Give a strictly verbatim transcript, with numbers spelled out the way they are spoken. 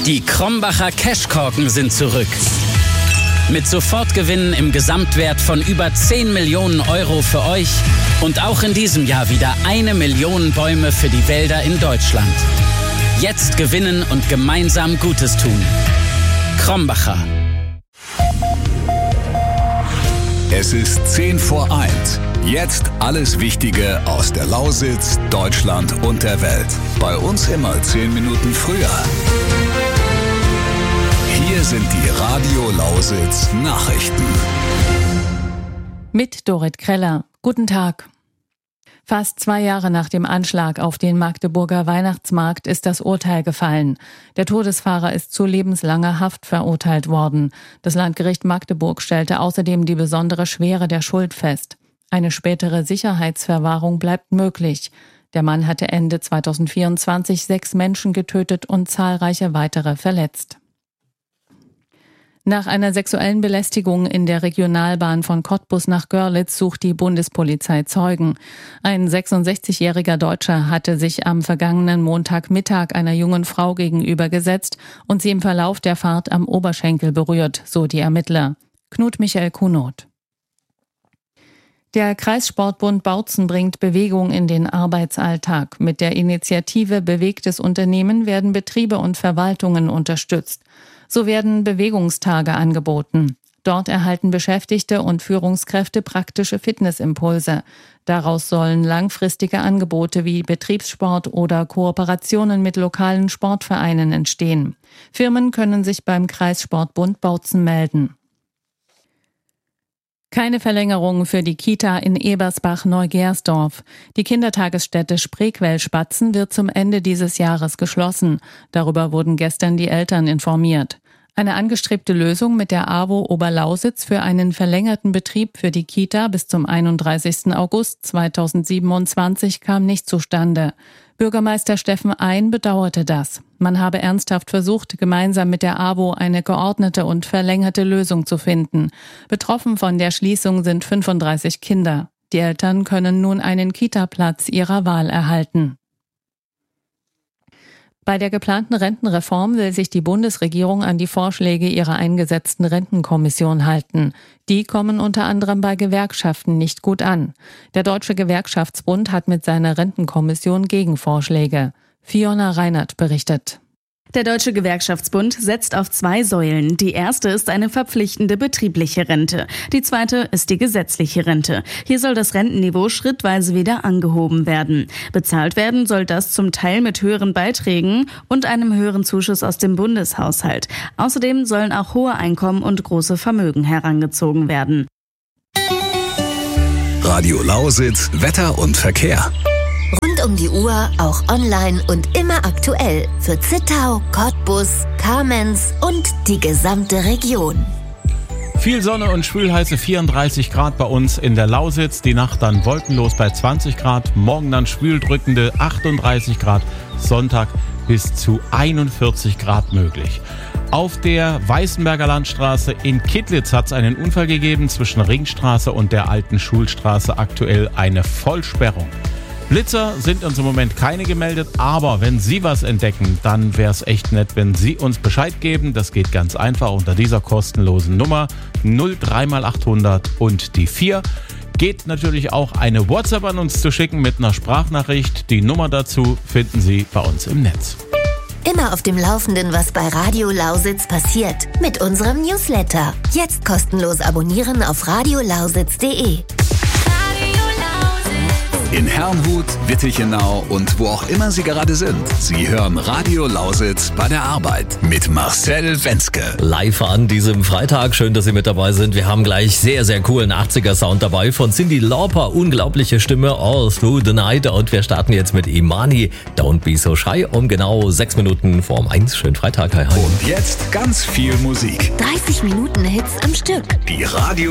Die Krombacher Cashkorken sind zurück. Mit Sofortgewinnen im Gesamtwert von über zehn Millionen Euro für euch und auch in diesem Jahr wieder eine Million Bäume für die Wälder in Deutschland. Jetzt gewinnen und gemeinsam Gutes tun. Krombacher. Es ist zehn vor eins. Jetzt alles Wichtige aus der Lausitz, Deutschland und der Welt. Bei uns immer zehn Minuten früher. Hier sind die Radio Lausitz Nachrichten. Mit Dorit Kreller. Guten Tag. Fast zwei Jahre nach dem Anschlag auf den Magdeburger Weihnachtsmarkt ist das Urteil gefallen. Der Todesfahrer ist zu lebenslanger Haft verurteilt worden. Das Landgericht Magdeburg stellte außerdem die besondere Schwere der Schuld fest. Eine spätere Sicherheitsverwahrung bleibt möglich. Der Mann hatte Ende zweitausendvierundzwanzig sechs Menschen getötet und zahlreiche weitere verletzt. Nach einer sexuellen Belästigung in der Regionalbahn von Cottbus nach Görlitz sucht die Bundespolizei Zeugen. Ein sechsundsechzigjähriger Deutscher hatte sich am vergangenen Montagmittag einer jungen Frau gegenübergesetzt und sie im Verlauf der Fahrt am Oberschenkel berührt, so die Ermittler. Knut Michael Kunoth. Der Kreissportbund Bautzen bringt Bewegung in den Arbeitsalltag. Mit der Initiative Bewegtes Unternehmen werden Betriebe und Verwaltungen unterstützt. So werden Bewegungstage angeboten. Dort erhalten Beschäftigte und Führungskräfte praktische Fitnessimpulse. Daraus sollen langfristige Angebote wie Betriebssport oder Kooperationen mit lokalen Sportvereinen entstehen. Firmen können sich beim Kreissportbund Bautzen melden. Keine Verlängerung für die Kita in Ebersbach-Neugersdorf. Die Kindertagesstätte Spreequell-Spatzen wird zum Ende dieses Jahres geschlossen. Darüber wurden gestern die Eltern informiert. Eine angestrebte Lösung mit der AWO Oberlausitz für einen verlängerten Betrieb für die Kita bis zum einunddreißigsten August zweitausendsiebenundzwanzig kam nicht zustande. Bürgermeister Steffen Ein bedauerte das. Man habe ernsthaft versucht, gemeinsam mit der AWO eine geordnete und verlängerte Lösung zu finden. Betroffen von der Schließung sind fünfunddreißig Kinder. Die Eltern können nun einen Kita-Platz ihrer Wahl erhalten. Bei der geplanten Rentenreform will sich die Bundesregierung an die Vorschläge ihrer eingesetzten Rentenkommission halten. Die kommen unter anderem bei Gewerkschaften nicht gut an. Der Deutsche Gewerkschaftsbund hat mit seiner Rentenkommission Gegenvorschläge. Fiona Reinert berichtet. Der Deutsche Gewerkschaftsbund setzt auf zwei Säulen. Die erste ist eine verpflichtende betriebliche Rente. Die zweite ist die gesetzliche Rente. Hier soll das Rentenniveau schrittweise wieder angehoben werden. Bezahlt werden soll das zum Teil mit höheren Beiträgen und einem höheren Zuschuss aus dem Bundeshaushalt. Außerdem sollen auch hohe Einkommen und große Vermögen herangezogen werden. Radio Lausitz, Wetter und Verkehr. Rund um die Uhr, auch online und immer aktuell für Zittau, Cottbus, Kamenz und die gesamte Region. Viel Sonne und schwülheiße vierunddreißig Grad bei uns in der Lausitz. Die Nacht dann wolkenlos bei zwanzig Grad. Morgen dann schwüldrückende achtunddreißig Grad. Sonntag bis zu einundvierzig Grad möglich. Auf der Weißenberger Landstraße in Kittlitz hat es einen Unfall gegeben zwischen Ringstraße und der alten Schulstraße. Aktuell eine Vollsperrung. Blitzer sind uns im Moment keine gemeldet, aber wenn Sie was entdecken, dann wäre es echt nett, wenn Sie uns Bescheid geben. Das geht ganz einfach unter dieser kostenlosen Nummer null drei mal achthundert und die vier. Geht natürlich auch eine WhatsApp an uns zu schicken mit einer Sprachnachricht. Die Nummer dazu finden Sie bei uns im Netz. Immer auf dem Laufenden, was bei Radio Lausitz passiert. Mit unserem Newsletter. Jetzt kostenlos abonnieren auf radiolausitz punkt de. In Herrnhut, Wittichenau und wo auch immer Sie gerade sind. Sie hören Radio Lausitz bei der Arbeit mit Marcel Wenzke. Live an diesem Freitag. Schön, dass Sie mit dabei sind. Wir haben gleich sehr, sehr coolen achtziger-Sound dabei von Cyndi Lauper. Unglaubliche Stimme, All Through the Night. Und wir starten jetzt mit Imani, Don't Be So Shy, um genau sechs Minuten vorm eins. Schönen Freitag. Hi, hi. Und jetzt ganz viel Musik. dreißig Minuten Hits am Stück. Die Radio